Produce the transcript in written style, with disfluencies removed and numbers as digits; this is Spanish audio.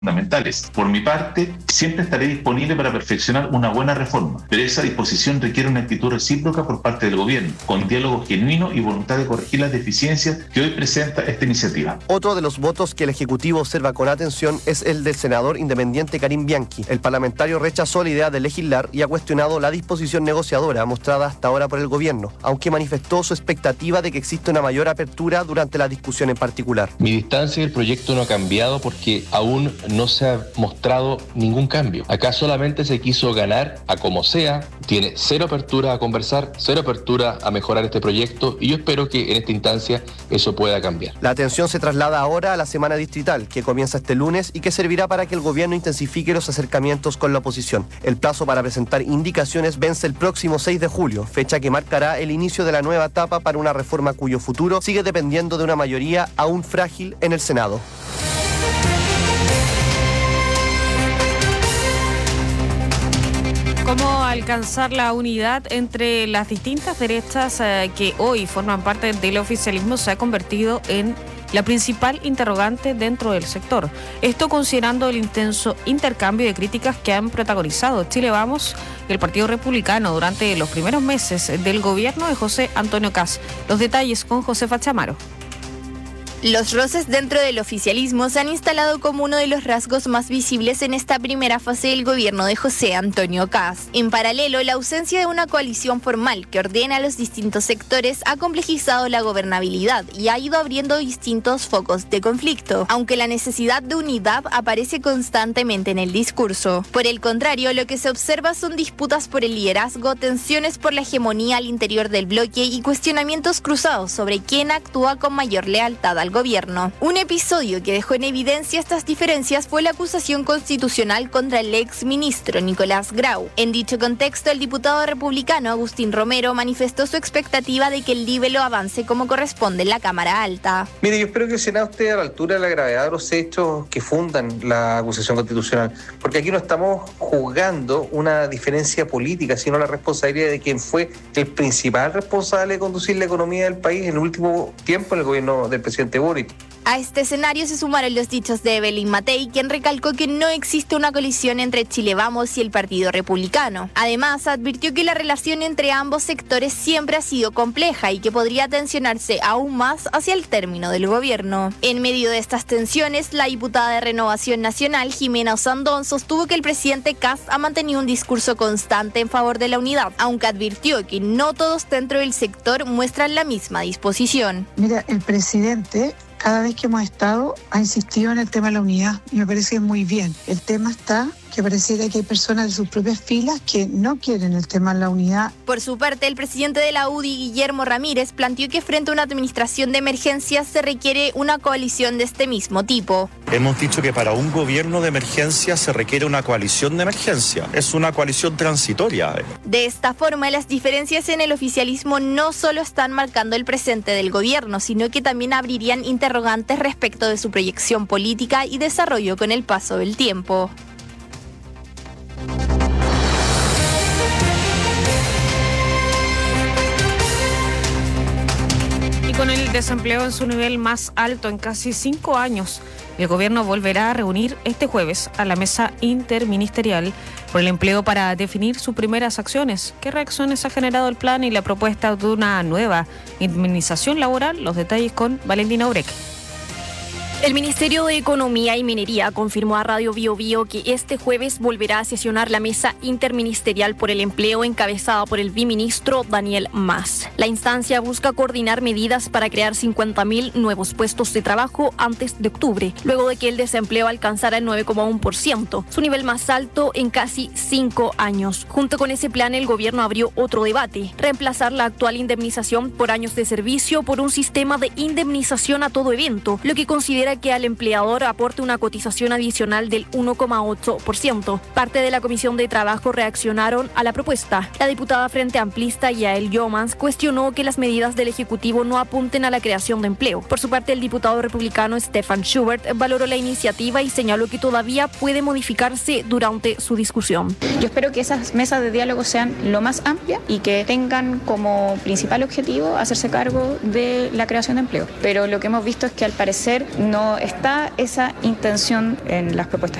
fundamentales. Por mi parte, siempre estaré disponible para perfeccionar una buena reforma, pero esa disposición requiere una actitud recíproca por parte del gobierno, con diálogo genuino y voluntad de corregir las deficiencias que hoy presenta esta iniciativa. Otro de los votos que el Ejecutivo observa con atención es el del senador independiente Karim Bianchi. El parlamentario rechazó la idea de legislar y ha cuestionado la disposición negociadora mostrada hasta ahora por el gobierno, aunque manifestó su expectativa de que exista una mayor apertura durante la discusión en particular. Mi distancia del proyecto no ha cambiado porque aún no se ha mostrado ningún cambio. Acá solamente se quiso ganar a como sea, tiene cero apertura a conversar, cero apertura a mejorar este proyecto y yo espero que en esta instancia eso pueda cambiar. La atención se traslada ahora a la semana distrital, que comienza este lunes y que servirá para que el gobierno intensifique los acercamientos con la oposición. El plazo para presentar indicaciones vence el próximo 6 de julio, fecha que marcará el inicio de la nueva etapa para una reforma cuyo futuro sigue dependiendo de una mayoría aún frágil en el Senado. ¿Cómo alcanzar la unidad entre las distintas derechas que hoy forman parte del oficialismo se ha convertido en la principal interrogante dentro del sector? Esto considerando el intenso intercambio de críticas que han protagonizado Chile Vamos y el Partido Republicano durante los primeros meses del gobierno de José Antonio Kast. Los detalles con Josefa Chamaro. Los roces dentro del oficialismo se han instalado como uno de los rasgos más visibles en esta primera fase del gobierno de José Antonio Kast. En paralelo, la ausencia de una coalición formal que ordena a los distintos sectores ha complejizado la gobernabilidad y ha ido abriendo distintos focos de conflicto, aunque la necesidad de unidad aparece constantemente en el discurso. Por el contrario, lo que se observa son disputas por el liderazgo, tensiones por la hegemonía al interior del bloque y cuestionamientos cruzados sobre quién actúa con mayor lealtad al gobierno. Un episodio que dejó en evidencia estas diferencias fue la acusación constitucional contra el ex ministro Nicolás Grau. En dicho contexto, el diputado republicano Agustín Romero manifestó su expectativa de que el libelo avance como corresponde en la Cámara Alta. Mire, yo espero que el Senado esté a la altura de la gravedad de los hechos que fundan la acusación constitucional, porque aquí no estamos juzgando una diferencia política, sino la responsabilidad de quien fue el principal responsable de conducir la economía del país en el último tiempo en el gobierno del presidente Boric. A este escenario se sumaron los dichos de Evelyn Matei, quien recalcó que no existe una colisión entre Chile Vamos y el Partido Republicano. Además, advirtió que la relación entre ambos sectores siempre ha sido compleja y que podría tensionarse aún más hacia el término del gobierno. En medio de estas tensiones, la diputada de Renovación Nacional, Jimena Osandón, sostuvo que el presidente Kast ha mantenido un discurso constante en favor de la unidad, aunque advirtió que no todos dentro del sector muestran la misma disposición. Mira, el presidente, cada vez que hemos estado, ha insistido en el tema de la unidad y me parece muy bien. El tema está que pareciera que hay personas de sus propias filas que no quieren el tema de la unidad. Por su parte, el presidente de la UDI, Guillermo Ramírez, planteó que frente a una administración de emergencia se requiere una coalición de este mismo tipo. Hemos dicho que para un gobierno de emergencia se requiere una coalición de emergencia. Es una coalición transitoria. De esta forma, las diferencias en el oficialismo no solo están marcando el presente del gobierno, sino que también abrirían interrogantes respecto de su proyección política y desarrollo con el paso del tiempo. Y con el desempleo en su nivel más alto en casi 5 años, el gobierno volverá a reunir este jueves a la mesa interministerial por el empleo para definir sus primeras acciones. ¿Qué reacciones ha generado el plan y la propuesta de una nueva indemnización laboral? Los detalles con Valentina Ureque. El Ministerio de Economía y Minería confirmó a Radio Bio Bio que este jueves volverá a sesionar la mesa interministerial por el empleo encabezada por el viceministro Daniel Mas. La instancia busca coordinar medidas para crear 50.000 nuevos puestos de trabajo antes de octubre, luego de que el desempleo alcanzara el 9,1%, su nivel más alto en casi 5 años. Junto con ese plan, el gobierno abrió otro debate: reemplazar la actual indemnización por años de servicio por un sistema de indemnización a todo evento, lo que considera que al empleador aporte una cotización adicional del 1,8%. Parte de la Comisión de Trabajo reaccionaron a la propuesta. La diputada Frente Amplista Yael Yomans cuestionó que las medidas del Ejecutivo no apunten a la creación de empleo. Por su parte, el diputado republicano Stefan Schubert valoró la iniciativa y señaló que todavía puede modificarse durante su discusión. Yo espero que esas mesas de diálogo sean lo más amplias y que tengan como principal objetivo hacerse cargo de la creación de empleo. Pero lo que hemos visto es que al parecer no no está esa intención en las propuestas